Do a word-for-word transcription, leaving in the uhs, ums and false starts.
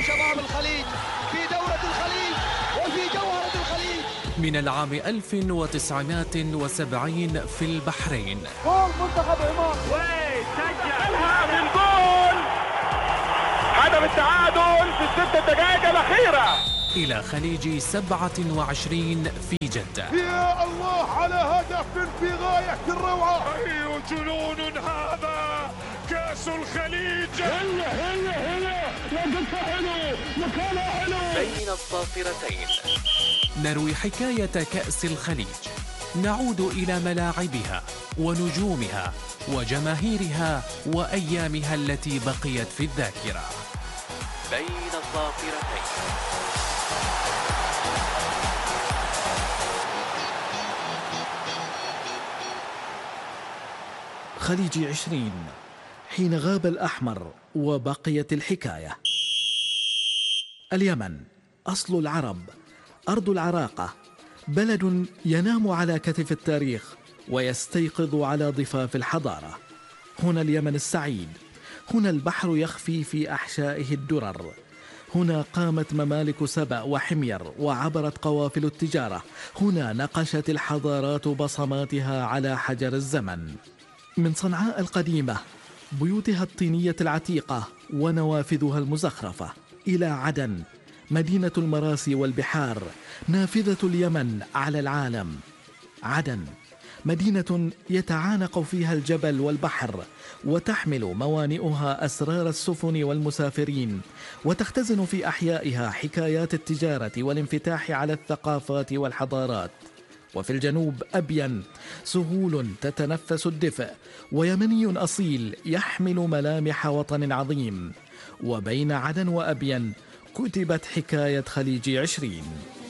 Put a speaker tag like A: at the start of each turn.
A: شباب الخليج في دورة الخليج وفي جوهرة الخليج.
B: من العام ألف وتسعمائة وسبعين في البحرين.
C: جول منتخب عمان.
D: وسجلها من جول هدف التعادل في الست دقائق الأخيرة.
B: إلى خليج سبعة وعشرين في جدة.
C: يا الله على هدف في غاية الروعة.
D: أي جنون هذا، كأس الخليج.
C: هلا هلا هلا لقد حلو مكانها حلو.
B: بين الصافرتين نروي حكاية كأس الخليج، نعود إلى ملاعبها ونجومها وجماهيرها وأيامها التي بقيت في الذاكرة. بين الصافرتين.
E: خليج عشرين، حين غاب الأحمر وبقيت الحكاية. اليمن أصل العرب، أرض العراقة، بلد ينام على كتف التاريخ ويستيقظ على ضفاف الحضارة. هنا اليمن السعيد، هنا البحر يخفي في أحشائه الدرر، هنا قامت ممالك سبأ وحمير وعبرت قوافل التجارة، هنا نقشت الحضارات بصماتها على حجر الزمن. من صنعاء القديمة بيوتها الطينية العتيقة ونوافذها المزخرفة، إلى عدن مدينة المراسي والبحار، نافذة اليمن على العالم. عدن مدينة يتعانق فيها الجبل والبحر، وتحمل موانئها أسرار السفن والمسافرين، وتختزن في أحيائها حكايات التجارة والانفتاح على الثقافات والحضارات. وفي الجنوب أبين، سهول تتنفس الدفء، ويمني أصيل يحمل ملامح وطن عظيم. وبين عدن وأبين كتبت حكاية خليج عشرين.